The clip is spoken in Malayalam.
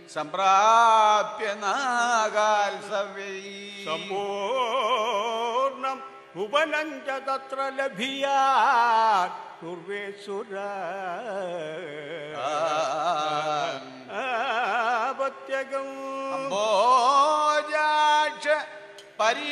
സംപ്രാപ്യ നാഗാൽ സവ്യൈ സമ്പൂർണം ഭുവനം ച തത്ര ലഭിയാൻ പൂർവേസുരാപത്യകം അംബോജാക്ഷ പരി